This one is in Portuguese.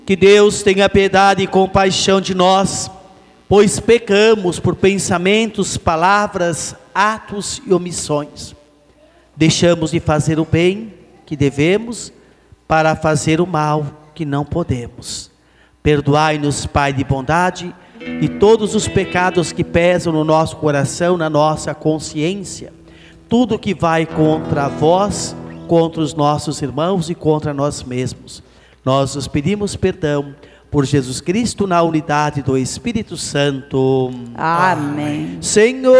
Que Deus tenha piedade e compaixão de nós, pois pecamos por pensamentos, palavras, atos e omissões. Deixamos de fazer o bem que devemos para fazer o mal que não podemos. Perdoai-nos, Pai de bondade, e todos os pecados que pesam no nosso coração, na nossa consciência, tudo que vai contra vós, contra os nossos irmãos e contra nós mesmos. Nós os pedimos perdão por Jesus Cristo, na unidade do Espírito Santo. Amém. Senhor